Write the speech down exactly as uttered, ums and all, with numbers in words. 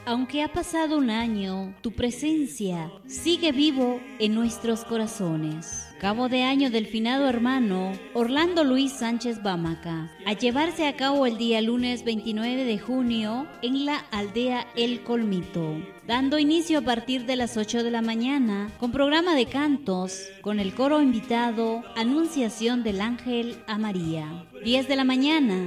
Aunque ha pasado un año, tu presencia sigue vivo en nuestros corazones. Cabo de año del finado hermano Orlando Luis Sánchez Bámaca, a llevarse a cabo el día lunes veintinueve de junio en la aldea El Colmito, dando inicio a partir de las ocho de la mañana con programa de cantos con el coro invitado Anunciación del Ángel a María. diez de la mañana,